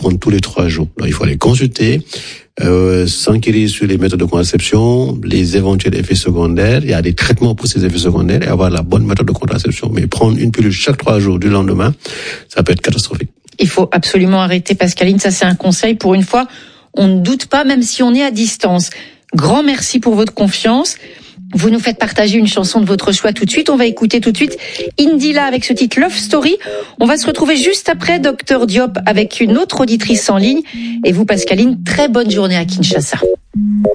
prendre tous les 3 jours. Donc, il faut aller consulter, s'enquérir sur les méthodes de contraception, les éventuels effets secondaires. Il y a des traitements pour ces effets secondaires et avoir la bonne méthode de contraception. Mais prendre une pilule chaque 3 jours du lendemain, ça peut être catastrophique. Il faut absolument arrêter, Pascaline. Ça, c'est un conseil. Pour une fois, on ne doute pas, même si on est à distance. Grand merci pour votre confiance. Vous nous faites partager une chanson de votre choix tout de suite. On va écouter tout de suite Indila avec ce titre Love Story. On va se retrouver juste après Dr Diop avec une autre auditrice en ligne. Et vous, Pascaline, très bonne journée à Kinshasa.